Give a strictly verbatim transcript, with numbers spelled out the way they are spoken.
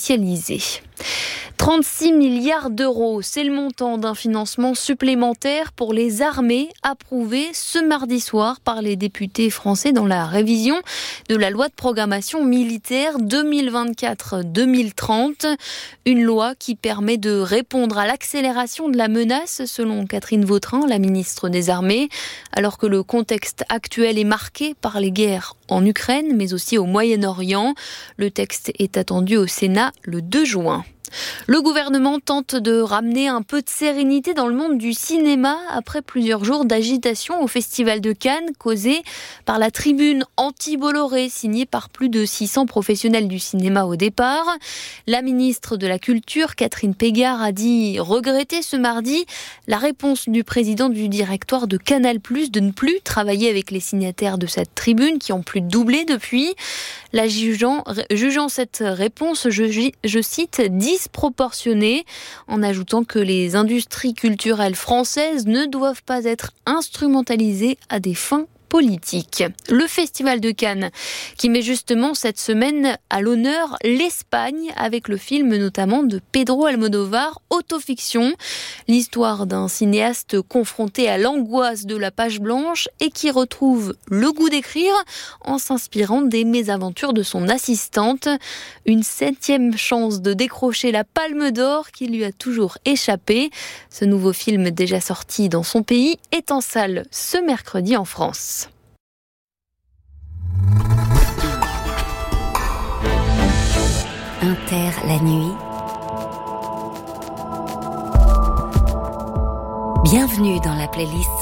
spécialisés. trente-six milliards d'euros, c'est le montant d'un financement supplémentaire pour les armées approuvé ce mardi soir par les députés français dans la révision de la loi de programmation militaire deux mille vingt-quatre deux mille trente. Une loi qui permet de répondre à l'accélération de la menace, selon Catherine Vautrin, la ministre des Armées, alors que le contexte actuel est marqué par les guerres en Ukraine, mais aussi au Moyen-Orient. Le texte est attendu au Sénat le deux juin. Le gouvernement tente de ramener un peu de sérénité dans le monde du cinéma après plusieurs jours d'agitation au Festival de Cannes causée par la tribune anti-Bolloré signée par plus de six cents professionnels du cinéma au départ. La ministre de la Culture, Catherine Pégard, a dit regretter ce mardi la réponse du président du directoire de Canal plus, de ne plus travailler avec les signataires de cette tribune qui ont plus doublé depuis. La jugeant, jugeant cette réponse, je, je cite, disproportionnée, en ajoutant que les industries culturelles françaises ne doivent pas être instrumentalisées à des fins politique. Le Festival de Cannes qui met justement cette semaine à l'honneur l'Espagne avec le film notamment de Pedro Almodóvar, Autofiction, l'histoire d'un cinéaste confronté à l'angoisse de la page blanche et qui retrouve le goût d'écrire en s'inspirant des mésaventures de son assistante. Une septième chance de décrocher la Palme d'Or qui lui a toujours échappé. Ce nouveau film déjà sorti dans son pays est en salle ce mercredi en France. Inter la nuit. Bienvenue dans la playlist